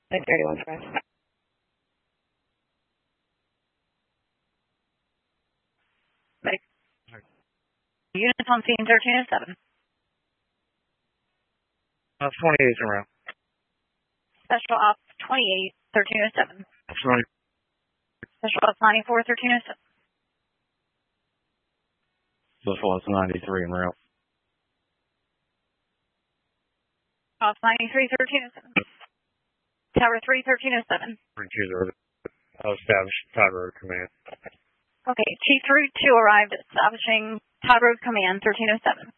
31 Press. Units on scene 1307. 28 en route. Special Ops 28, 1307. Special Ops 94, 1307. Special Ops 93 en route. Ops 93, 1307. Tower 3, 1307. 320. Establish Todd Road Command. Okay, Chief Route 2 arrived establishing Todd Road Command 1307.